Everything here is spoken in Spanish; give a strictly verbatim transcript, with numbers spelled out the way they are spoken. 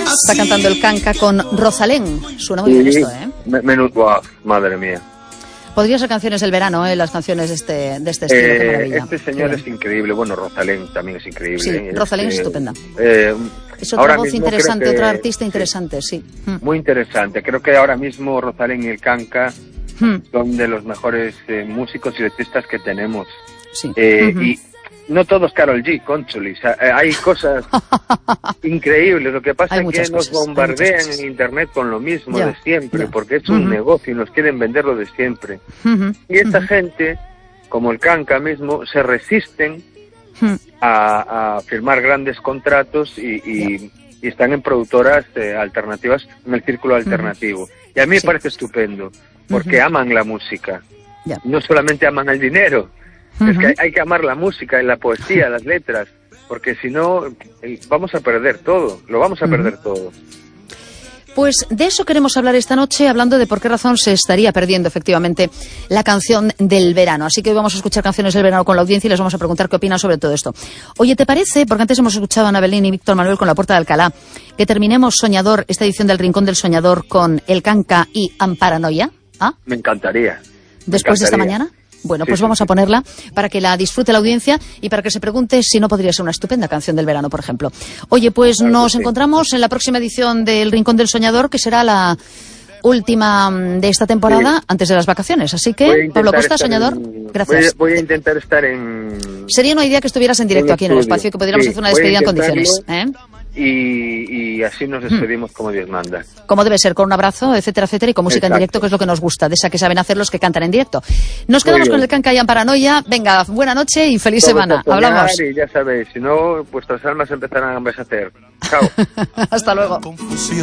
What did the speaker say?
Está cantando el Kanka con Rosalén. Suena muy bien esto, ¿eh? Menudo, madre mía. Podría ser canciones del verano, ¿eh? Las canciones de este, de este estilo. Eh, qué maravilla. Este señor es increíble. Bueno, Rosalén también es increíble. Sí, ¿eh? Rosalén es, es estupenda. Eh, es otra voz interesante, que, otra artista interesante, sí. sí. Muy interesante. Creo que ahora mismo Rosalén y el Kanka hmm. son de los mejores eh, músicos y letristas que tenemos. Sí. Eh, uh-huh. Y no todos Karol G, Concholi. O sea, hay cosas increíbles. Lo que pasa es que nos bombardean en internet con lo mismo ya, de siempre, ya. porque es un uh-huh. negocio y nos quieren vender lo de siempre. Uh-huh. Y esta uh-huh. gente, como el Kanka mismo, se resisten uh-huh. a, a firmar grandes contratos y, y, y están en productoras eh, alternativas, en el círculo alternativo. Uh-huh. Y a mí me sí. parece estupendo, porque uh-huh. aman la música. Ya. No solamente aman el dinero. Es que hay, hay que amar la música, la poesía, las letras, porque si no vamos a perder todo, lo vamos a uh-huh. perder todo. Pues de eso queremos hablar esta noche, hablando de por qué razón se estaría perdiendo efectivamente la canción del verano. Así que hoy vamos a escuchar canciones del verano con la audiencia y les vamos a preguntar qué opinan sobre todo esto. Oye, ¿te parece, porque antes hemos escuchado a Ana Belén y Víctor Manuel con La Puerta de Alcalá, que terminemos Soñador, esta edición del Rincón del Soñador, con el Kanka y Amparanoia? ¿Ah? Me encantaría. Me ¿Después encantaría. de esta mañana? Bueno, pues sí, vamos sí, a ponerla para que la disfrute la audiencia y para que se pregunte si no podría ser una estupenda canción del verano, por ejemplo. Oye, pues claro nos sí. encontramos en la próxima edición del Rincón del Soñador, que será la última de esta temporada sí. antes de las vacaciones. Así que, Pablo Costa, Soñador, en... gracias. Voy a, voy a intentar estar en... Sería una idea que estuvieras en directo en aquí en el espacio y que pudiéramos sí, hacer una despedida en condiciones. ¿eh? Y, y así nos despedimos hmm. como Dios manda. Como debe ser, con un abrazo, etcétera, etcétera, y con música Exacto. en directo, que es lo que nos gusta, de esa que saben hacer los que cantan en directo. Nos quedamos con el Kanka y Amparanoia. Venga, buena noche y feliz Todos semana. Hablamos. Y ya sabéis, si no, vuestras almas empezarán a envejecer. Chao. Hasta luego.